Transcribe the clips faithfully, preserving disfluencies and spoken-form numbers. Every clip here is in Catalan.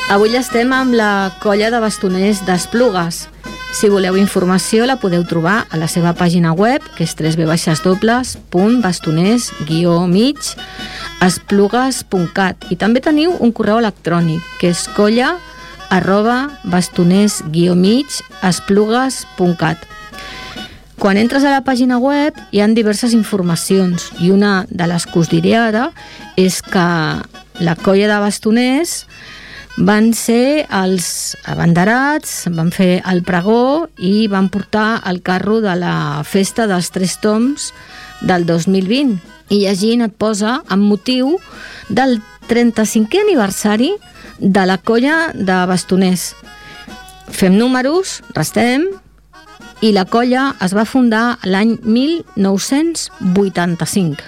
Avui estem amb la colla de bastoners d'Esplugues. Si voleu informació la podeu trobar a la seva pàgina web, que és w w w punt bastoners guió mig esplugues punt cat, i també teniu un correu electrònic, que és colla arroba bastoners guió mig esplugues punt cat. Quan entres a la pàgina web hi ha diverses informacions, i una de les que us diré ara és que la colla de bastoners van ser els abanderats, van fer el pregó i van portar el carro de la festa dels Tres Tombs del dos mil vint. I llegint et posa amb motiu del trenta-cinquè aniversari de la colla de bastoners. Fem números, restem, i la colla es va fundar l'any mil nou-cents vuitanta-cinc.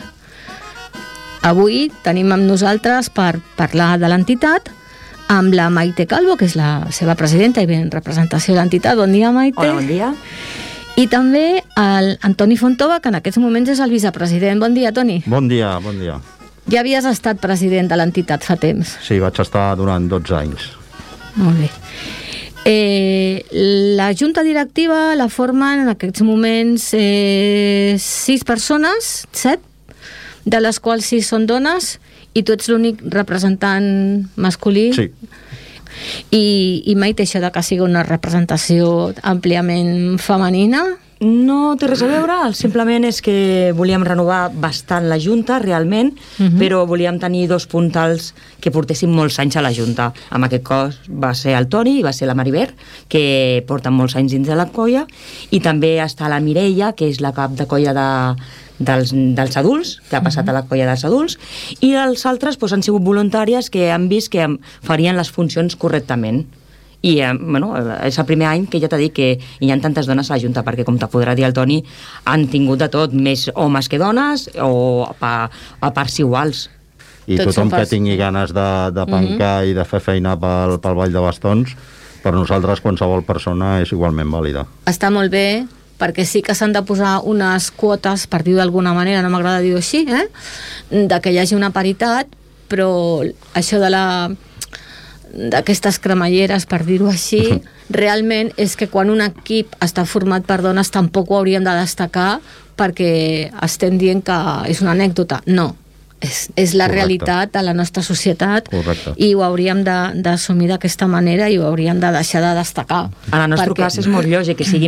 Avui tenim amb nosaltres per parlar de l'entitat amb la Maite Calvo, que és la seva presidenta i ve en representació de l'entitat. Bon dia, Maite. Hola, bon dia. I també el Antoni Fontova, que en aquests moments és el vicepresident. Bon dia, Toni. Bon dia, bon dia. Ja havies estat president de l'entitat fa temps. Sí, vaig estar durant dotze anys. Molt bé. Eh, la junta directiva la formen en aquests moments eh, sis persones, set, de les quals sis són dones, i tu ets l'únic representant masculí. Sí. I, i Maite, això de que sigui una representació àmpliament femenina? No té res a veure, simplement és que volíem renovar bastant la Junta, realment, uh-huh. però volíem tenir dos puntals que portessin molts anys a la Junta. En aquest cas va ser el Toni i va ser la Mariver, que porten molts anys dins de la colla, i també està la Mireia, que és la cap de colla de, dels, dels adults, que ha passat uh-huh. a la colla dels adults, i els altres doncs, han sigut voluntàries que han vist que farien les funcions correctament. I eh, bueno, és el primer any que ja t'he dit que hi ha tantes dones a la Junta, perquè com te podrà dir el Toni, han tingut de tot, més homes que dones o a, a parts iguals. I Tots tothom que fas... tingui ganes de, de pencar mm-hmm. i de fer feina pel, pel Ball de Bastons, per nosaltres qualsevol persona és igualment vàlida. Està molt bé, perquè sí que s'han de posar unes quotes, per dir-ho d'alguna manera, no m'agrada dir-ho així, eh? de que hi hagi una paritat, però això de la d'aquestes cremalleres, per dir-ho així, uh-huh. realment és que quan un equip està format per dones tampoc ho hauríem de destacar perquè estem dient que és una anècdota. No, és, és la Correcte. Realitat de la nostra societat. Correcte. I ho hauríem d'assumir d'aquesta manera i ho hauríem de deixar de destacar. En el nostre perquè... cas és molt lògic que sigui